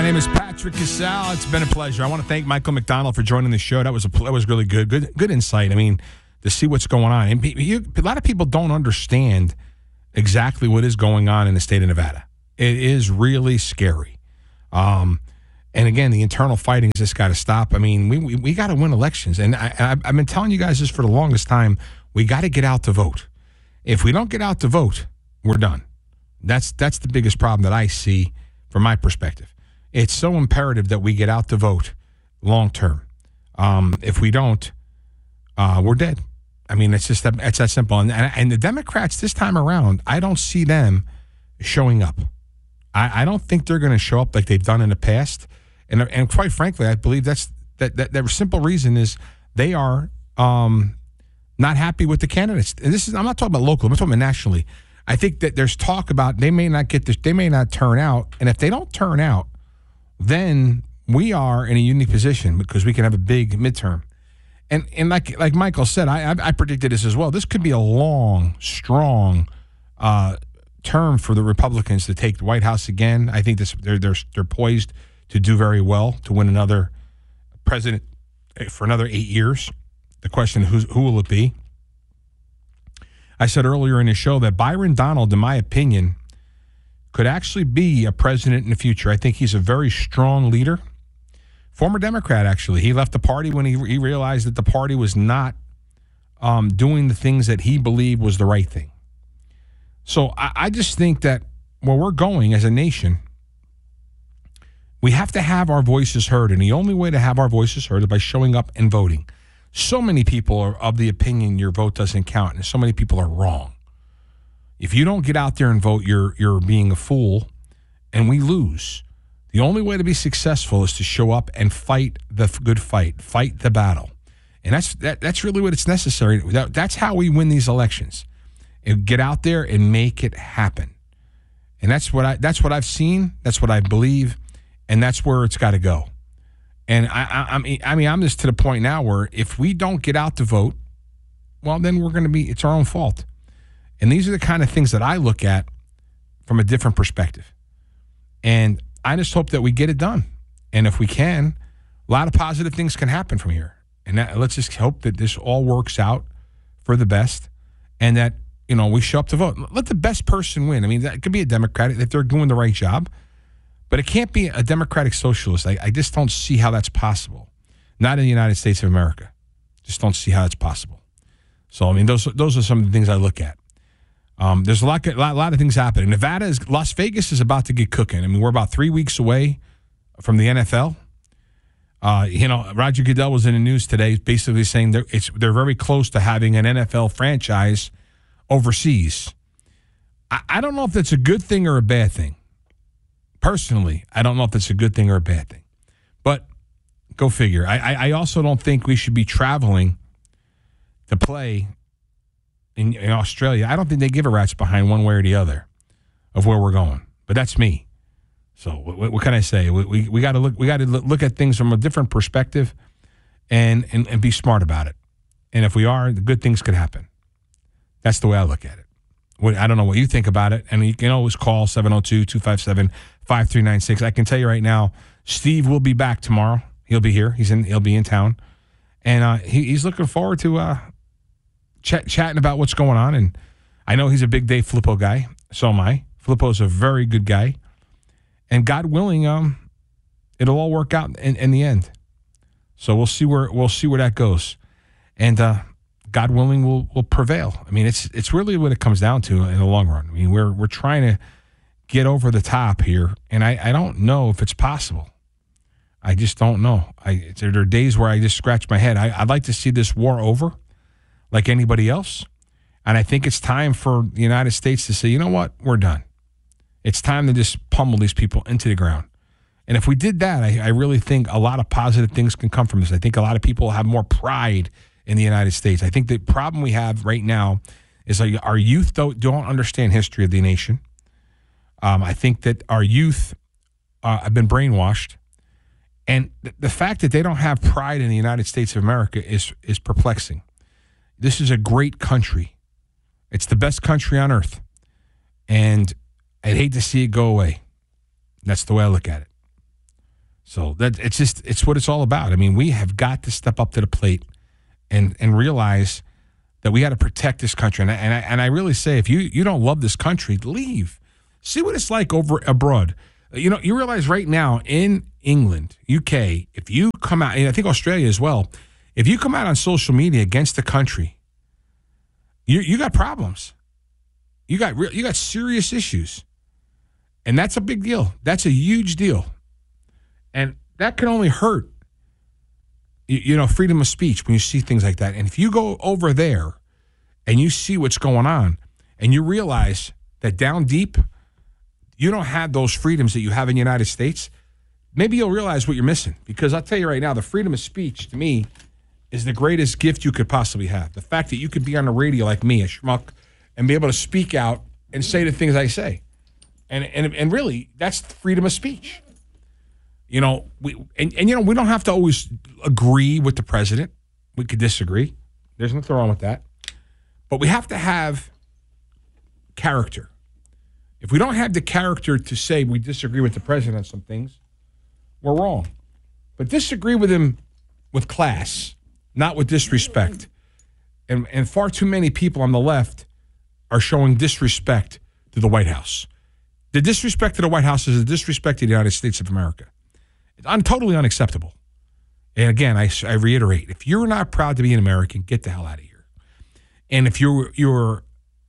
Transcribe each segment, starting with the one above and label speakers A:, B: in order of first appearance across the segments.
A: name is Patrick Casale. It's been a pleasure. I want to thank Michael McDonald for joining the show. That was really good. Good insight. I mean, to see what's going on. And a lot of people don't understand exactly what is going on in the state of Nevada. It is really scary. And again, the internal fighting has just got to stop. I mean, we got to win elections. And I've been telling you guys this for the longest time. We got to get out to vote. If we don't get out to vote, we're done. That's the biggest problem that I see from my perspective. It's so imperative that we get out to vote long term. If we don't, we're dead. I mean, it's that simple. And the Democrats this time around, I don't see them showing up. I don't think they're going to show up like they've done in the past. And quite frankly, I believe that simple reason is they are not happy with the candidates. And I'm not talking about local. I'm talking about nationally. I think that there's talk about they may not turn out, and if they don't turn out, then we are in a unique position because we can have a big midterm. And like Michael said, I predicted this as well. This could be a long, strong term for the Republicans to take the White House again. I think they're poised to do very well to win another president for another 8 years. The question is who will it be? I said earlier in the show that Byron Donald, in my opinion, could actually be a president in the future. I think he's a very strong leader. Former Democrat, actually. He left the party when he realized that the party was not doing the things that he believed was the right thing. So I just think that where we're going as a nation, we have to have our voices heard. And the only way to have our voices heard is by showing up and voting. So many people are of the opinion your vote doesn't count, and so many people are wrong. If you don't get out there and vote, you're being a fool, and we lose. The only way to be successful is to show up and fight the good fight the battle, and that's really what it's necessary. That's how we win these elections. And get out there and make it happen, and that's what I've seen. That's what I believe, and that's where it's got to go. And I'm just to the point now where if we don't get out to vote, well, then it's our own fault. And these are the kind of things that I look at from a different perspective. And I just hope that we get it done. And if we can, a lot of positive things can happen from here. And let's just hope that this all works out for the best and that, we show up to vote. Let the best person win. I mean, that could be a Democrat if they're doing the right job. But it can't be a democratic socialist. I just don't see how that's possible. Not in the United States of America. Just don't see how that's possible. So, I mean, those are some of the things I look at. There's a lot of things happening. Las Vegas is about to get cooking. I mean, we're about 3 weeks away from the NFL. Roger Goodell was in the news today basically saying they're very close to having an NFL franchise overseas. I don't know if that's a good thing or a bad thing. Personally, I don't know if that's a good thing or a bad thing. But go figure. I also don't think we should be traveling to play in Australia. I don't think they give a rat's behind one way or the other of where we're going. But that's me. So what can I say? We got to look at things from a different perspective and be smart about it. And if we are, the good things could happen. That's the way I look at it. I don't know what you think about it. And you can always call 702-257-5396. I can tell you right now, Steve will be back tomorrow. He'll be here. He'll be in town. And he's looking forward to chatting about what's going on. And I know he's a big Dave Filippo guy. So am I. Filippo's a very good guy. And God willing, it'll all work out in the end. So we'll see where that goes. And God willing, will prevail. I mean, it's really what it comes down to in the long run. I mean, we're trying to get over the top here, and I don't know if it's possible. I just don't know. There are days where I just scratch my head. I'd like to see this war over like anybody else, and I think it's time for the United States to say, you know what, we're done. It's time to just pummel these people into the ground. And if we did that, I really think a lot of positive things can come from this. I think a lot of people have more pride in the United States. I think the problem we have right now is our youth don't understand history of the nation. I think that our youth have been brainwashed. And the fact that they don't have pride in the United States of America is perplexing. This is a great country. It's the best country on earth. And I'd hate to see it go away. That's the way I look at it. So that it's what it's all about. I mean, we have got to step up to the plate and realize that we got to protect this country. And I really say, if you don't love this country, leave. See what it's like over abroad. You know, you realize right now in England, UK, if you come out, and I think Australia as well, if you come out on social media against the country, you got problems. You got serious issues. And that's a big deal. That's a huge deal. And that can only hurt, freedom of speech when you see things like that. And if you go over there and you see what's going on and you realize that down deep, you don't have those freedoms that you have in the United States, maybe you'll realize what you're missing. Because I'll tell you right now, the freedom of speech, to me, is the greatest gift you could possibly have. The fact that you could be on the radio like me, a schmuck, and be able to speak out and say the things I say. And really, that's freedom of speech. We don't have to always agree with the president. We could disagree. There's nothing wrong with that. But we have to have character. If we don't have the character to say we disagree with the president on some things, we're wrong. But disagree with him with class, not with disrespect. And far too many people on the left are showing disrespect to the White House. The disrespect to the White House is a disrespect to the United States of America. It's totally unacceptable. And again, I reiterate, if you're not proud to be an American, get the hell out of here. And if you're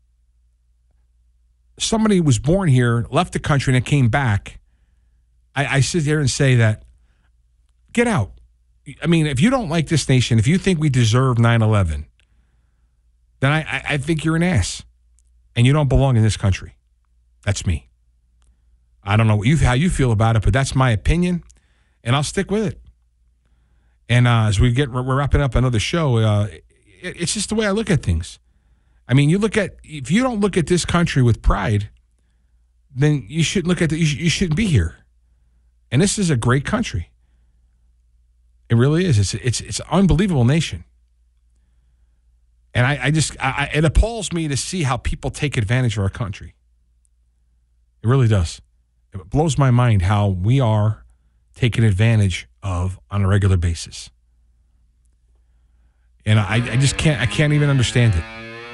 A: somebody who was born here, left the country, and came back, I sit there and say that, get out. I mean, if you don't like this nation, if you think we deserve 9/11, then I think you're an ass. And you don't belong in this country. That's me. I don't know how you feel about it, but that's my opinion, and I'll stick with it. And as we're wrapping up another show, it's just the way I look at things. I mean, if you don't look at this country with pride, then you shouldn't look at you shouldn't be here. And this is a great country. It really is. It's an unbelievable nation. And it appalls me to see how people take advantage of our country. It really does. It blows my mind how we are taken advantage of on a regular basis. And I can't even understand it.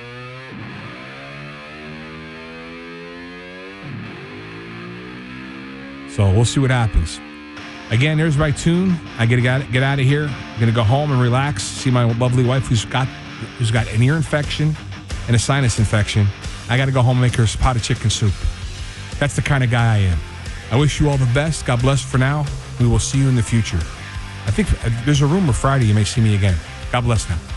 A: So we'll see what happens. Again, there's my tune. I gotta get out of here. I'm gonna go home and relax. See my lovely wife who's got an ear infection and a sinus infection. I gotta go home and make her a pot of chicken soup. That's the kind of guy I am. I wish you all the best. God bless for now. We will see you in the future. I think there's a rumor Friday you may see me again. God bless now.